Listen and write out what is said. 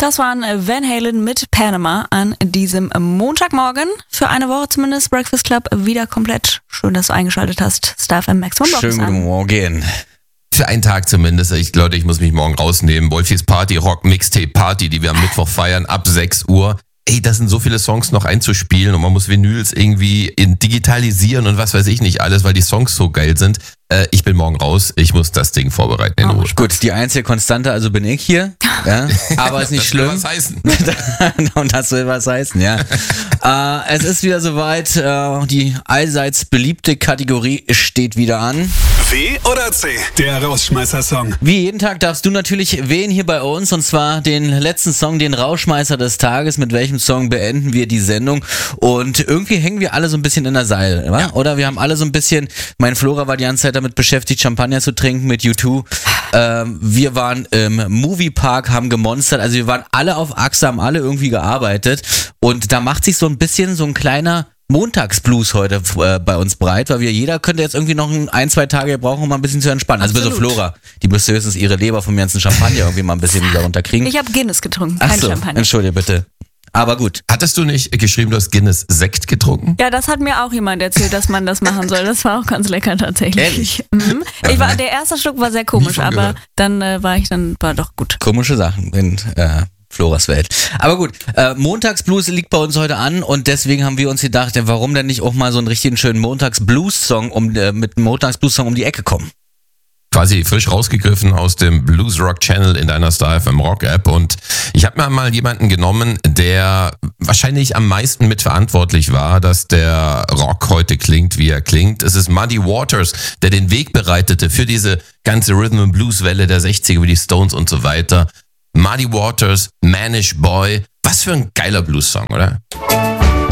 Das waren Van Halen mit Panama an diesem Montagmorgen. Für eine Woche zumindest Breakfast Club wieder komplett. Schön, dass du eingeschaltet hast. Star FM Maximum Box. Schönen guten Morgen. Für einen Tag zumindest. Leute, ich muss mich morgen rausnehmen. Wolfis Party, Rock Mixtape Party, die wir am Mittwoch feiern, ab 6 Uhr. Ey, das sind so viele Songs noch einzuspielen und man muss Vinyls irgendwie digitalisieren und was weiß ich nicht alles, weil die Songs so geil sind. Ich bin morgen raus, ich muss das Ding vorbereiten in Ruhe. Gut, die einzige Konstante, also bin ich hier, ja, aber ist nicht schlimm. Das will was heißen. Und das will was heißen, ja. Es ist wieder soweit, die allseits beliebte Kategorie steht wieder an. W oder C, der Rausschmeißer-Song. Wie jeden Tag darfst du natürlich wählen hier bei uns, und zwar den letzten Song, den Rauschmeißer des Tages. Mit welchem Song beenden wir die Sendung? Und irgendwie hängen wir alle so ein bisschen in der Seil, wa? Ja. Oder wir haben alle so ein bisschen, mein Flora war die ganze Zeit damit beschäftigt, Champagner zu trinken mit U2. Wir waren im Moviepark, haben gemonstert, also wir waren alle auf Achse, haben alle irgendwie gearbeitet, und da macht sich so ein bisschen so ein kleiner Montagsblues heute bei uns breit, weil jeder könnte jetzt irgendwie noch 1-2 Tage brauchen, um mal ein bisschen zu entspannen. Also bis auf Flora, die müsste höchstens ihre Leber vom ganzen Champagner irgendwie mal ein bisschen wieder runterkriegen. Ich habe Guinness getrunken, kein Achso, Champagner. entschuldige bitte. Aber gut. Hattest du nicht geschrieben, du hast Guinness Sekt getrunken? Ja, das hat mir auch jemand erzählt, dass man das machen soll. Das war auch ganz lecker tatsächlich. Ehrlich? Mhm. Der erste Schluck war sehr komisch, von aber gehört. dann war doch gut. Komische Sachen in Floras Welt. Aber gut, Montagsblues liegt bei uns heute an, und deswegen haben wir uns gedacht, ja, warum denn nicht auch mal so einen richtigen schönen Montagsblues-Song mit einem Montagsblues-Song um die Ecke kommen? Quasi frisch rausgegriffen aus dem Blues Rock Channel in deiner Star FM Rock App, und ich habe mir mal jemanden genommen, der wahrscheinlich am meisten mitverantwortlich war, dass der Rock heute klingt, wie er klingt. Es ist Muddy Waters, der den Weg bereitete für diese ganze Rhythm and Blues Welle der 60er wie die Stones und so weiter. Muddy Waters, Manish Boy, was für ein geiler Blues-Song, oder?